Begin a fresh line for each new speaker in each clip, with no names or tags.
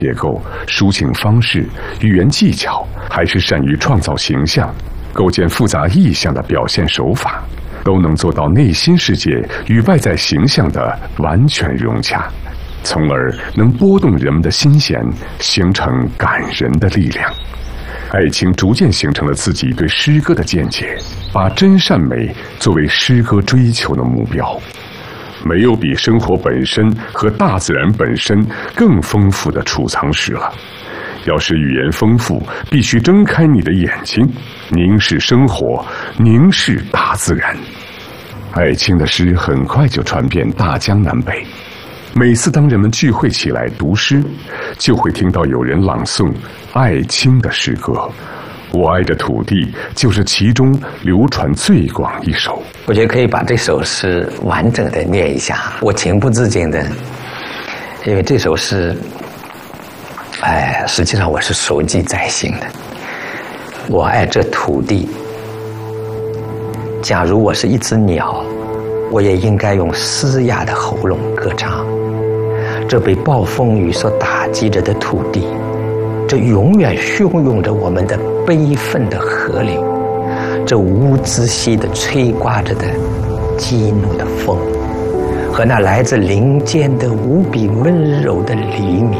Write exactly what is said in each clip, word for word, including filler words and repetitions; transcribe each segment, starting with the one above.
结构、抒情方式、语言技巧，还是善于创造形象、构建复杂意象的表现手法，都能做到内心世界与外在形象的完全融洽，从而能拨动人们的心弦，形成感人的力量。艾青逐渐形成了自己对诗歌的见解，把真善美作为诗歌追求的目标。没有比生活本身和大自然本身更丰富的储藏室了。要是语言丰富，必须睁开你的眼睛，凝视生活，凝视大自然。艾青的诗很快就传遍大江南北。每次当人们聚会起来读诗，就会听到有人朗诵艾青的诗歌。我爱的土地就是其中流传最广一首。
我觉得可以把这首诗完整的念一下，我情不自禁的，因为这首诗，哎，实际上我是熟记在心的。我爱这土地，假如我是一只鸟，我也应该用嘶哑的喉咙歌唱。这被暴风雨所打击着的土地，这永远汹涌着我们的悲愤的河流，这无止息的吹刮着的激怒的风，和那来自林间的无比温柔的黎明。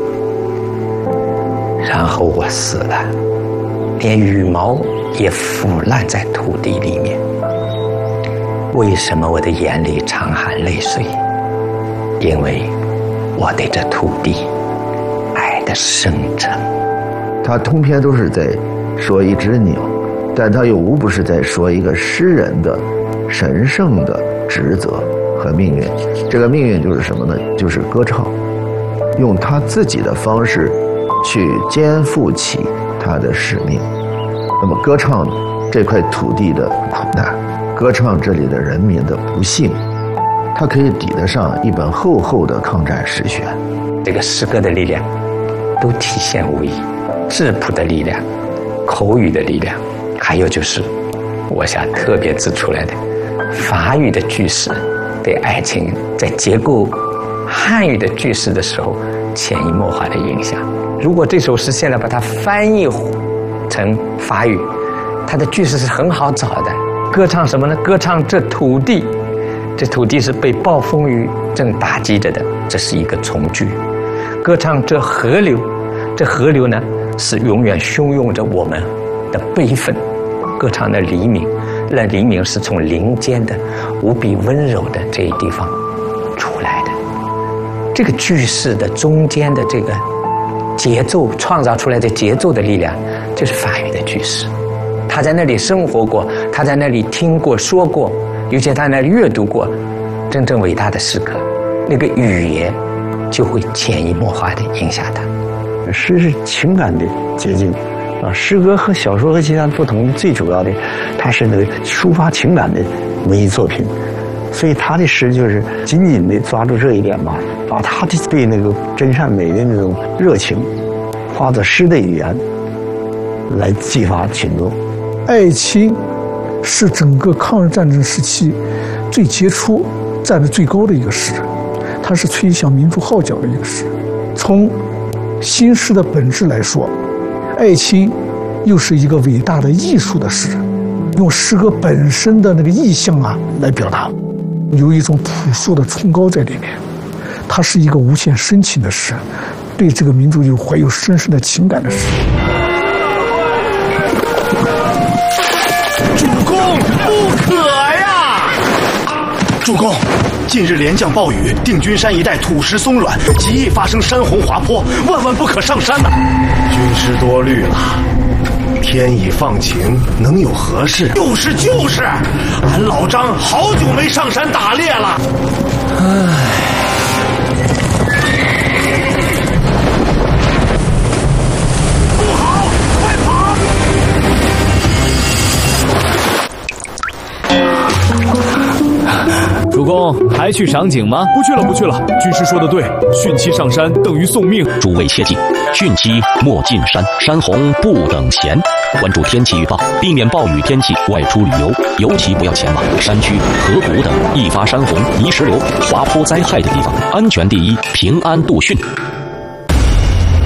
然后我死了，连羽毛也腐烂在土地里面。为什么我的眼里常含泪水？因为我对这土地爱的深沉。
他通篇都是在说一只鸟，但他又无不是在说一个诗人的神圣的职责和命运。这个命运就是什么呢？就是歌唱，用他自己的方式去肩负起他的使命。那么歌唱这块土地的苦难，歌唱这里的人民的不幸，它可以抵得上一本厚厚的抗战史选。
这个诗歌的力量都体现无疑，质朴的力量，口语的力量，还有就是我想特别指出来的法语的句式对爱情在结构汉语的句式的时候潜移默化的影响。如果这首诗现在把它翻译成法语，它的句式是很好找的。歌唱什么呢？歌唱这土地，这土地是被暴风雨正打击着的，这是一个从句。歌唱这河流，这河流呢是永远汹涌着我们的悲愤。歌唱的黎明，那黎明是从林间的无比温柔的这一地方出来的。这个句式的中间的这个节奏创造出来的节奏的力量，就是法语的句式。他在那里生活过，他在那里听过说过，尤其他在那里阅读过真正伟大的诗歌，那个语言就会潜移默化地影响他。
诗是情感的结晶啊，诗歌和小说和其他不同，最主要的它是那个抒发情感的文艺作品，所以他的诗就是紧紧地抓住这一点吧，把他的对那个真善美的那种热情化作诗的语言来激发群众。
艾青是整个抗日战争时期最杰出、站得最高的一个诗人，他是吹响民族号角的一个诗人。从新诗的本质来说，艾青又是一个伟大的艺术的诗人，用诗歌本身的那个意象啊来表达，有一种朴素的崇高在里面。他是一个无限深情的诗人，对这个民族有怀有深深的情感的诗人。
主公不可呀！主公，近日连降暴雨，定军山一带土石松软，极易发生山洪滑坡，万万不可上山呐！军师多虑了，天已放晴，能有何事？就是就是，俺老张好久没上山打猎了。唉。
主公还去赏景吗？
不去了，不去了。军师说的对，汛期上山等于送命。
诸位切记，汛期莫进山，山洪不等闲。关注天气预报，避免暴雨天气外出旅游，尤其不要前往山区、河谷等易发山洪、泥石流、滑坡灾害的地方。安全第一，平安度汛。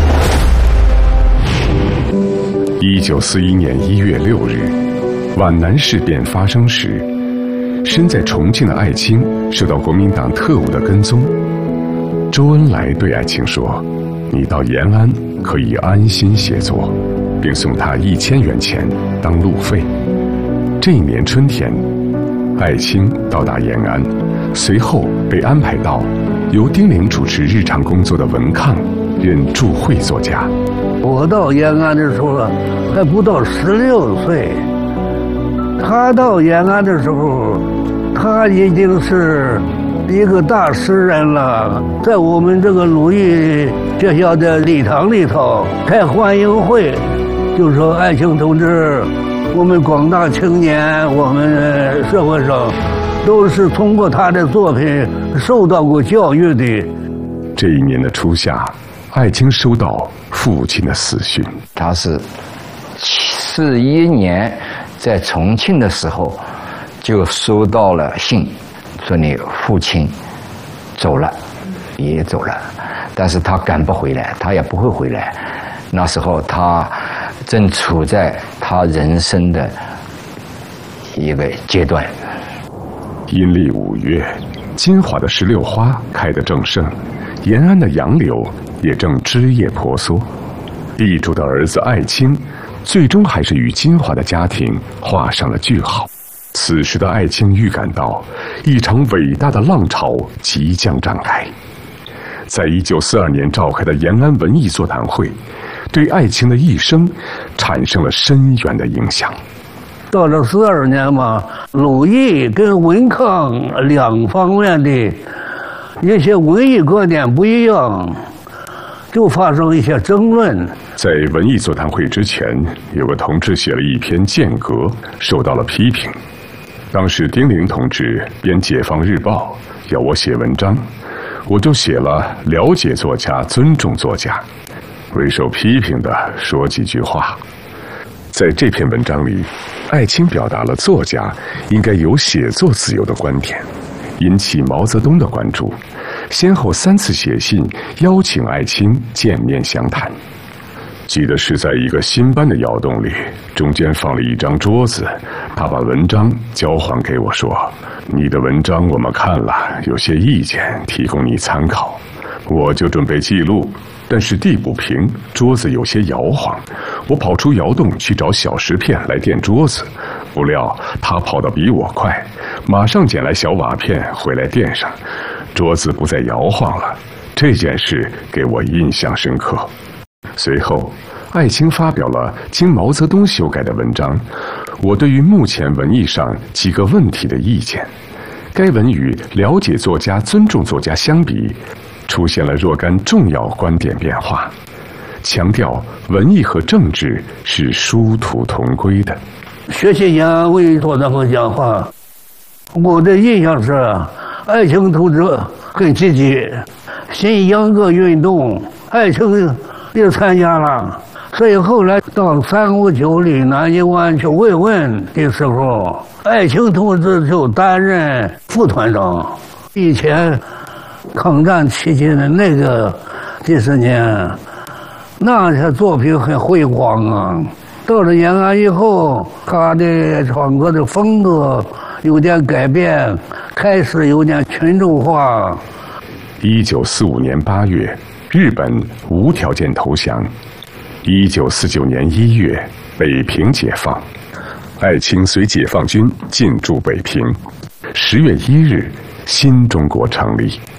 一九四一年一月六日，皖南事变发生时，身在重庆的艾青受到国民党特务的跟踪。周恩来对艾青说：“你到延安可以安心写作，并送他一千元钱当路费。”这一年春天，艾青到达延安，随后被安排到由丁玲主持日常工作的文抗任驻会作家。
我到延安的时候还不到十六岁，他到延安的时候，他已经是一个大诗人了。在我们这个鲁艺学校的礼堂里头开欢迎会，就说艾青同志，我们广大青年，我们社会上都是通过他的作品受到过教育的。
这一年的初夏，艾青收到父亲的死讯。
他是四一年在重庆的时候就收到了信，说你父亲走了，爷爷走了，但是他赶不回来，他也不会回来。那时候他正处在他人生的一个阶段。
阴历五月，金华的石榴花开得正盛，延安的杨柳也正枝叶婆娑。地主的儿子艾青，最终还是与金华的家庭画上了句号。此时的艾青预感到，一场伟大的浪潮即将展开。在一九四二年召开的延安文艺座谈会，对艾青的一生产生了深远的影响。
到了四二年嘛，鲁艺跟文抗两方面的一些文艺观点不一样，就发生一些争论。
在文艺座谈会之前，有个同志写了一篇间隔，受到了批评。当时丁玲同志编《解放日报》，要我写文章，我就写了了解作家，尊重作家，未受批评的说几句话。在这篇文章里，艾青表达了作家应该有写作自由的观点，引起毛泽东的关注，先后三次写信邀请艾青见面详谈。记得是在一个新搬的窑洞里，中间放了一张桌子，他把文章交还给我说：“你的文章我们看了，有些意见提供你参考。”我就准备记录，但是地不平，桌子有些摇晃，我跑出窑洞去找小石片来垫桌子，不料他跑得比我快，马上捡来小瓦片回来垫上，桌子不再摇晃了。这件事给我印象深刻。随后，艾青发表了经毛泽东修改的文章，我对于目前文艺上几个问题的意见。该文与了解作家、尊重作家相比，出现了若干重要观点变化，强调文艺和政治是殊途同归的。
学习延安文艺座谈会讲话，我的印象是，艾青同志很积极，新秧歌运动，艾青也参加了。所以后来到三五九里南一湾去慰问的时候，艾青同志就担任副团长。以前抗战期间的那个几十年，那些作品很辉煌啊。到了延安以后，他的创作的风格有点改变，开始有点群众化。
一九四五年八月，日本无条件投降。一九四九年一月，北平解放，艾青随解放军进驻北平。十月一日，新中国成立。